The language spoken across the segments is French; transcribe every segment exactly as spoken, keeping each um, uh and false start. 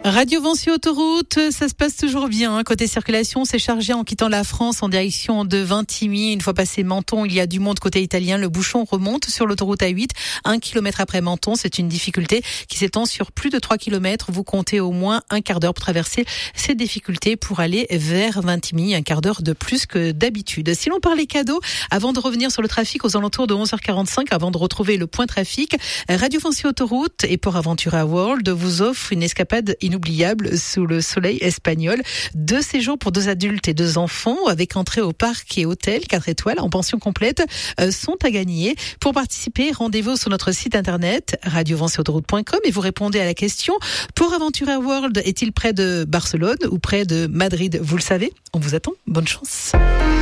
Radio Vinci Autoroute, ça se passe toujours bien. Côté circulation, c'est chargé en quittant la France en direction de Vintimille. Une fois passé Menton, il y a du monde côté italien. Le bouchon remonte sur l'autoroute A huit. Un kilomètre après Menton, c'est une difficulté qui s'étend sur plus de trois kilomètres. Vous comptez au moins un quart d'heure pour traverser ces difficultés pour aller vers Vintimille. Un quart d'heure de plus que d'habitude. Si l'on parlait cadeaux, avant de revenir sur le trafic aux alentours de onze heures quarante-cinq, avant de retrouver le point trafic, Radio Vinci Autoroute et Port Aventura World vous offre une escapade inoubliable sous le soleil espagnol. Deux séjours pour deux adultes et deux enfants avec entrée au parc et hôtel quatre étoiles en pension complète euh, sont à gagner. Pour participer, rendez-vous sur notre site internet radio vinci autoroute point com et vous répondez à la question: Port Aventura World est-il près de Barcelone ou près de Madrid? Vous le savez, on vous attend. Bonne chance.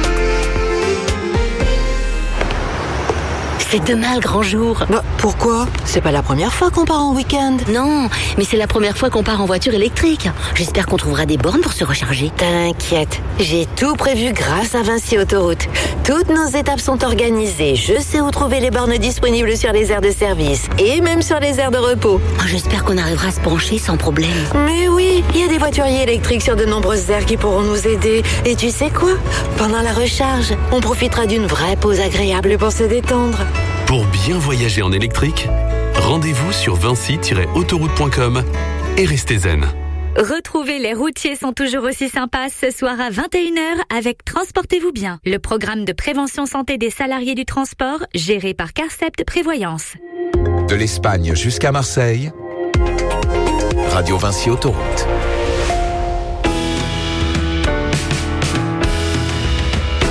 C'est demain le grand jour. Bah, pourquoi? C'est pas la première fois qu'on part en week-end. Non, mais c'est la première fois qu'on part en voiture électrique. J'espère qu'on trouvera des bornes pour se recharger. T'inquiète, j'ai tout prévu grâce à Vinci Autoroute. Toutes nos étapes sont organisées. Je sais où trouver les bornes disponibles sur les aires de service et même sur les aires de repos. Oh, j'espère qu'on arrivera à se pencher sans problème. Mais oui, il y a des voituriers électriques sur de nombreuses aires qui pourront nous aider. Et tu sais quoi? Pendant la recharge, on profitera d'une vraie pause agréable pour se détendre. Pour bien voyager en électrique, rendez-vous sur vinci tiret autoroute point com et restez zen. Retrouvez Les routiers sont toujours aussi sympas ce soir à vingt et une heures avec Transportez-vous bien, le programme de prévention santé des salariés du transport géré par Carcept Prévoyance. De l'Espagne jusqu'à Marseille, Radio Vinci Autoroute.